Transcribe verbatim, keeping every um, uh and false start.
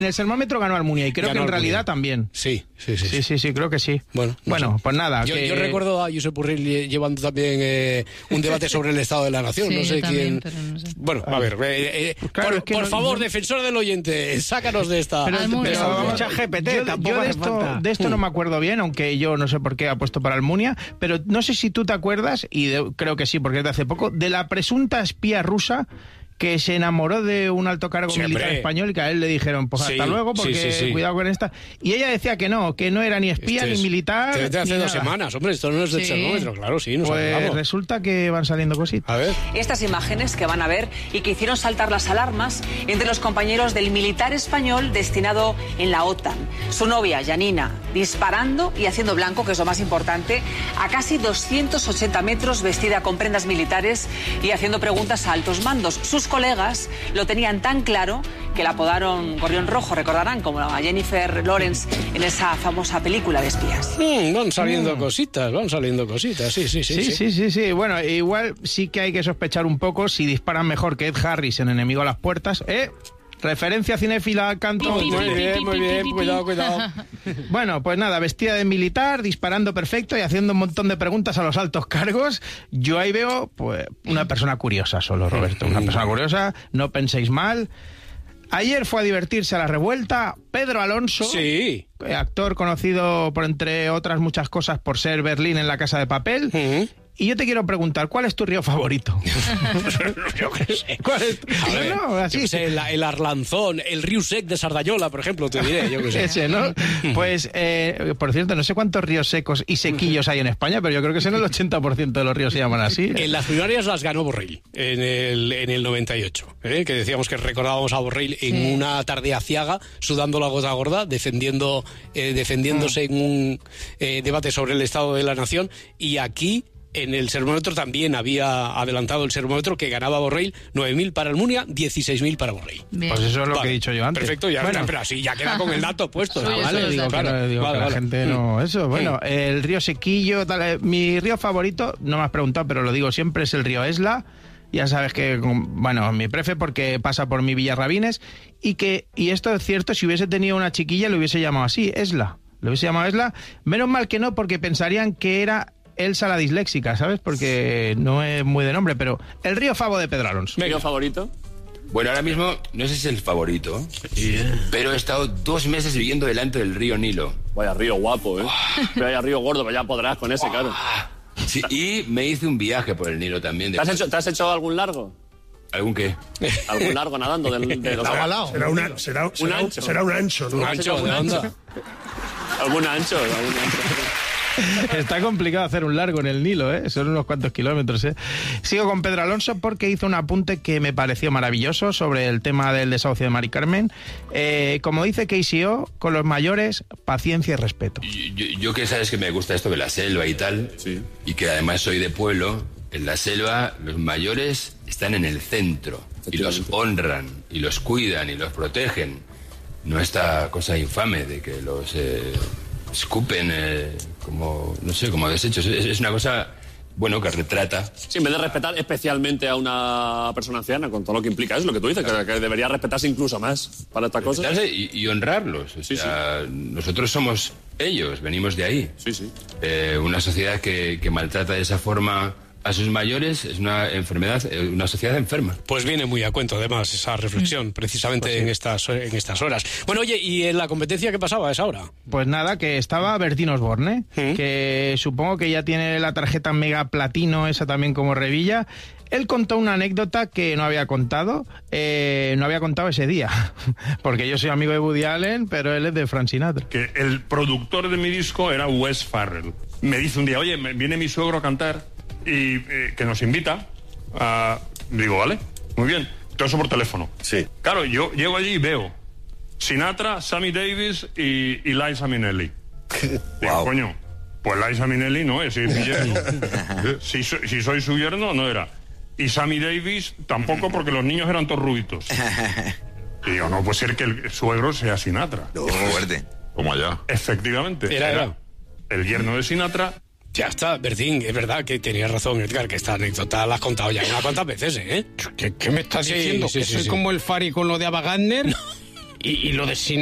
En el sermómetro ganó Almunia y creo ganó que en Almunia. realidad también. Sí, sí, sí. Sí, sí, sí, creo que sí. Bueno, no bueno sé. pues nada. Yo, que... yo recuerdo a Josep Borrell llevando también eh, un debate sobre el estado de la nación. Sí, no sé yo también, quién. pero no sé. Bueno, a ver, eh, eh, Pues claro, por, es que por no- favor, no- defensor del oyente, sácanos de esta. Pero- de pero esta vamos duda. a G P T, yo, tampoco yo de, hace esto, falta. de esto no me acuerdo bien, aunque yo no sé por qué ha puesto para Almunia, pero no sé si tú te acuerdas, y de- creo que sí, porque es de hace poco, de la presunta espía rusa que se enamoró de un alto cargo Sí, militar hombre. español y que a él le dijeron, pues Sí, hasta luego, porque sí, sí, sí. cuidado con esta. Y ella decía que no, que no era ni espía Este ni es- militar. Desde hace ni dos nada. semanas, hombre, esto no es del Sí. termómetro, claro, sí, nos Pues acordamos. resulta que van saliendo cositas. A ver. Estas imágenes que van a ver y que hicieron saltar las alarmas entre los compañeros del militar español destinado en la OTAN. Su novia, Janina, disparando y haciendo blanco, que es lo más importante, a casi doscientos ochenta metros, vestida con prendas militares y haciendo preguntas a altos mandos. Sus colegas lo tenían tan claro que la apodaron Gorrión Rojo, recordarán, como a Jennifer Lawrence en esa famosa película de espías. Mm, van saliendo cositas, van saliendo cositas, sí, sí, sí. Sí, sí, sí, sí. Bueno, igual sí que hay que sospechar un poco si disparan mejor que Ed Harris en Enemigo a las Puertas. ¿Eh? Referencia cinéfila, canto. Pi, pi, Muy bien, muy bien, cuidado, cuidado. Bueno, pues nada, vestida de militar, disparando perfecto y haciendo un montón de preguntas a los altos cargos. Yo ahí veo, pues, una persona curiosa solo, Roberto. Una persona curiosa, no penséis mal. Ayer fue a divertirse a la revuelta Pedro Alonso, Sí. eh, actor conocido por, entre otras muchas cosas, por ser Berlín en La Casa de Papel. Ujú. Y yo te quiero preguntar, ¿cuál es tu río favorito? Yo qué sé. ¿Cuál es? A ver, No, no, así. yo qué sé, el, el Arlanzón, el Riu Sec de Sardañola, por ejemplo, te diré, yo qué sé. Ese, ¿no? Pues, eh, por cierto, no sé cuántos ríos secos y sequillos hay en España, pero yo creo que en el ochenta por ciento de los ríos se llaman así. En las primarias las ganó Borrell en el, en el noventa y ocho, ¿eh? Que decíamos que recordábamos a Borrell en Sí. una tarde aciaga, sudando la gota gorda, defendiendo, eh, defendiéndose en un eh, debate sobre el Estado de la Nación, y aquí en el sermómetro también había adelantado el sermómetro que ganaba Borrell nueve mil para Almunia, dieciséis mil para Borrell. Bien. Pues eso es lo Vale, que he dicho yo antes. Perfecto, ya, Bueno, pero así ya queda con el dato puesto. Sí, ¿no? eso vale, es digo, claro. que, no- digo Vale, que vale. la gente no... Eso, bueno, el río Sequillo, tal, eh, mi río favorito, no me has preguntado, pero lo digo siempre, es el río Esla. Ya sabes que, con- bueno, mi prefe porque pasa por mi Villarrabines, y que, y esto es cierto, si hubiese tenido una chiquilla lo hubiese llamado así, Esla. Lo hubiese llamado Esla. Menos mal que no, porque pensarían que era Elsa la disléxica, ¿sabes? Porque no es muy de nombre, pero el río Favo de Pedro Alonso. Venga. favorito? Bueno, ahora mismo no sé si es el favorito, pero he estado dos meses viviendo delante del río Nilo. Vaya río guapo, ¿eh? Vaya río gordo, vaya podrás con ese, claro. Sí, y me hice un viaje por el Nilo también. De ¿Te has hecho, te has hecho algún largo? ¿Algún qué? ¿Algún largo nadando? Del, de los... Será, una, será, será, un ancho. será un ancho, ¿no? Un ancho, algún anda. ancho? ¿Algún ancho? ¿Algún ancho? Está complicado hacer un largo en el Nilo, ¿eh? Son unos cuantos kilómetros, ¿eh? Sigo con Pedro Alonso porque hizo un apunte que me pareció maravilloso sobre el tema del desahucio de Mari Carmen. Eh, como dice K C O, con los mayores, paciencia y respeto. Yo, yo- yo que sabes que me gusta esto de la selva y tal, Sí. y que además soy de pueblo, en la selva los mayores están en el centro y los honran y los cuidan y los protegen. No esta cosa infame de que los eh, escupen eh, como, no sé, como desechos. Es, es una cosa, bueno, que retrata. Sí, en vez de respetar especialmente a una persona anciana, con todo lo que implica, es lo que tú dices, que, que debería respetarse incluso más para estas cosas. Respetarse Y, y honrarlos. O Sí, sea, nosotros somos ellos, venimos de ahí. Sí, sí. Eh, una sociedad que, que maltrata de esa forma a sus mayores es una enfermedad, eh, una sociedad enferma. Pues viene muy a cuento, además, esa reflexión, precisamente en estas en estas horas. Bueno, oye, ¿y en la competencia qué pasaba a esa hora? Pues nada, que estaba Bertín Osborne, ¿Mm? que supongo que ya tiene la tarjeta mega platino, esa también como Revilla. Él contó una anécdota que no había contado, eh, no había contado ese día, porque yo soy amigo de Woody Allen, pero él es de Frank Sinatra. Que el productor de mi disco era Wes Farrell. Me dice un día, oye, me- viene mi suegro a cantar y eh, que nos invita. A... Digo, vale, muy bien. Todo eso por teléfono. Sí. Claro, yo llego allí y veo Sinatra, Sammy Davis y, y Liza Minnelli. Digo, Wow. coño, pues Liza Minnelli no es, es mi yerno. si, so- si soy su yerno, no era. Y Sammy Davis tampoco, porque los niños eran todos rubitos. Y digo, no puede ser que el suegro sea Sinatra. No, fuerte. Como allá. Efectivamente. Era, era. el yerno de Sinatra. Ya está, Bertín, es verdad que tenías razón, Edgar, que esta anécdota la has contado ya unas cuantas veces, ¿eh? ¿Qué, qué me estás Sí, diciendo? sí, ¿Que sí, soy sí. como el Fari con lo de Ava Gardner? y, y lo de